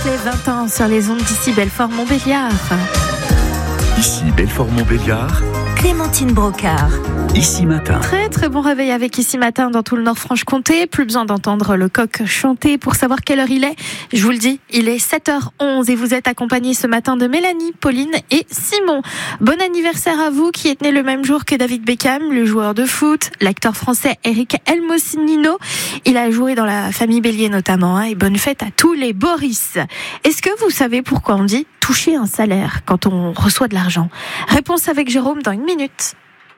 les 20 ans sur les ondes d'ici Belfort-Montbéliard. Ici Belfort-Montbéliard, Clémentine Brocard. Ici Matin. Très bon réveil avec Ici Matin dans tout le Nord-Franche-Comté. Plus besoin d'entendre le coq chanter pour savoir quelle heure il est. Je vous le dis, il est 7h11 et vous êtes accompagnés ce matin de Mélanie, Pauline et Simon. Bon anniversaire à vous qui êtes né le même jour que David Beckham, le joueur de foot, l'acteur français Eric Elmosino. Il a joué dans la famille Bélier notamment, et bonne fête à tous les Boris. Est-ce que vous savez pourquoi on dit toucher un salaire quand on reçoit de l'argent? Réponse avec Jérôme dans une minute.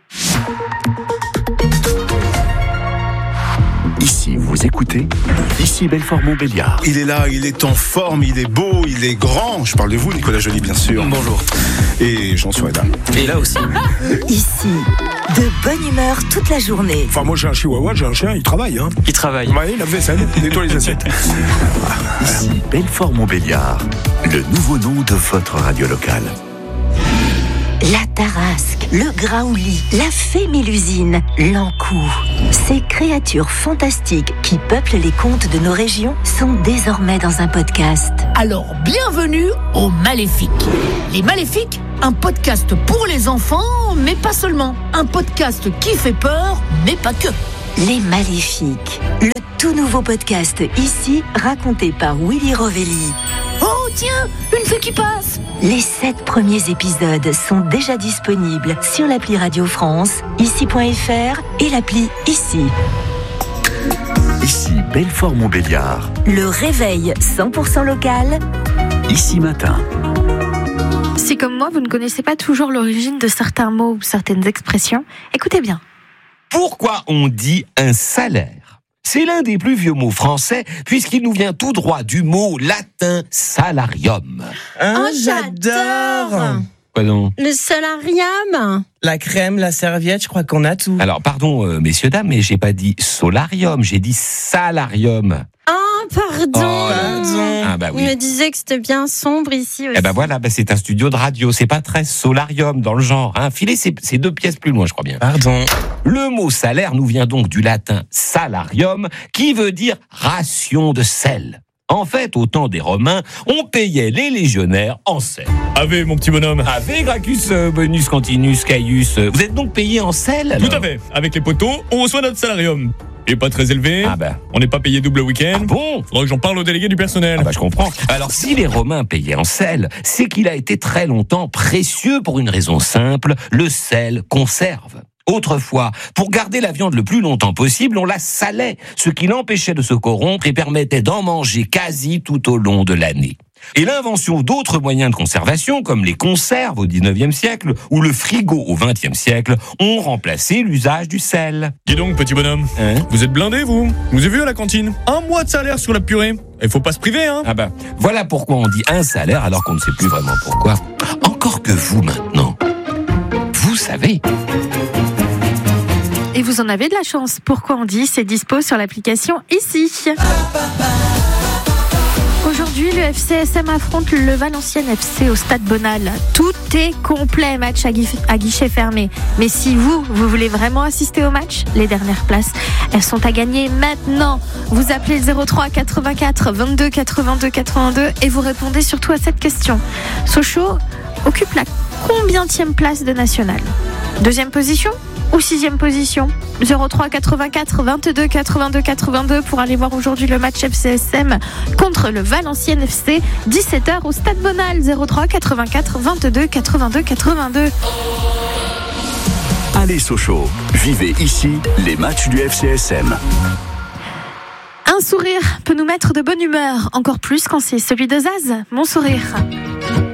Ici, vous écoutez Ici Belfort-Montbéliard. Il est là, il est en forme, il est beau, il est grand. Je parle de vous, Nicolas Joly, bien sûr. Bonjour. Et Jean Suéda. Et là aussi. Ici, de bonne humeur toute la journée. Enfin, moi j'ai un chihuahua, j'ai un chien, il travaille. Hein. Il travaille. Ouais, il lave vaisselle, il nettoie les assiettes. Ici Belfort-Montbéliard, le nouveau nom de votre radio locale. La Tarasque, le Graouli, la fée Mélusine, l'Ancou. Ces créatures fantastiques qui peuplent les contes de nos régions sont désormais dans un podcast. Alors, bienvenue aux Maléfiques. Les Maléfiques, un podcast pour les enfants, mais pas seulement. Un podcast qui fait peur, mais pas que. Les Maléfiques, le tout nouveau podcast ici, raconté par Willy Rovelli. Oh tiens, une fée qui passe. Les 7 premiers épisodes sont déjà disponibles sur l'appli Radio France, ici.fr et l'appli Ici. Ici Belfort-Montbéliard, Le réveil 100% local. Ici Matin. Si comme moi, vous ne connaissez pas toujours l'origine de certains mots ou certaines expressions, écoutez bien. Pourquoi on dit un salaire ? C'est l'un des plus vieux mots français, puisqu'il nous vient tout droit du mot latin salarium. J'adore. Quoi donc ? Le salarium. La crème, la serviette, je crois qu'on a tout. Alors, pardon, messieurs, dames, mais j'ai pas dit solarium, j'ai dit salarium. Pardon. Pardon. Ah bah Il oui. me disait que c'était bien sombre ici aussi. Eh ben voilà, c'est un studio de radio, c'est pas très solarium dans le genre. Hein. Filez ces 2 pièces plus loin, je crois bien. Pardon. Le mot salaire nous vient donc du latin salarium, qui veut dire ration de sel. En fait, au temps des Romains, on payait les légionnaires en sel. Ave, mon petit bonhomme. Ave, Gracchus, Bonus, Cantinus, Caius. Vous êtes donc payé en sel alors ? Tout à fait. Avec les poteaux, on reçoit notre salarium. Il est pas très élevé. Ah bah. On n'est pas payé double week-end. Ah bon ? Faudra que j'en parle au délégué du personnel. Ah bah je comprends. Alors si les Romains payaient en sel, c'est qu'il a été très longtemps précieux pour une raison simple, le sel conserve. Autrefois, pour garder la viande le plus longtemps possible, on la salait, ce qui l'empêchait de se corrompre et permettait d'en manger quasi tout au long de l'année. Et l'invention d'autres moyens de conservation, comme les conserves au 19e siècle ou le frigo au 20e siècle, ont remplacé l'usage du sel. Dis donc, petit bonhomme. Hein ? Vous êtes blindé, vous ? Vous avez vu à la cantine ? 1 mois de salaire sur la purée. Il faut pas se priver, hein ? Ah bah, voilà pourquoi on dit un salaire alors qu'on ne sait plus vraiment pourquoi. Encore que vous maintenant, vous savez. Et vous en avez de la chance. Pourquoi on dit c'est dispo sur l'application Ici. Aujourd'hui, le FCSM affronte le Valenciennes FC au Stade Bonal. Tout est complet, match à guichet fermé. Mais si vous voulez vraiment assister au match, les dernières places, elles sont à gagner maintenant. Vous appelez 03 84 22 82 82 et vous répondez surtout à cette question. Sochaux occupe la combienième place de national ? 2e position ou 6e position ? 03 84 22 82 82 pour aller voir aujourd'hui le match FCSM contre le Valenciennes FC, 17h au Stade Bonal. 03 84 22 82 82. Allez Sochaux, vivez ici les matchs du FCSM. Un sourire peut nous mettre de bonne humeur, encore plus quand c'est celui de Zaz, mon sourire.